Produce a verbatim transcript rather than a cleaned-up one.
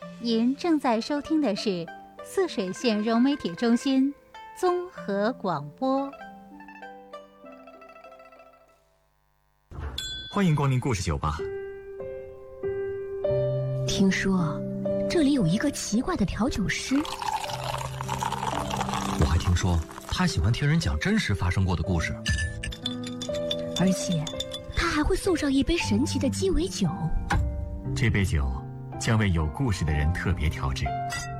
您正在收听的是泗水县融媒体中心综合广播。 欢迎光临故事酒吧。 听说这里有一个奇怪的调酒师， 我还听说他喜欢听人讲真实发生过的故事， 而且他还会送上一杯神奇的鸡尾酒。 这杯酒将为有故事的人特别调制，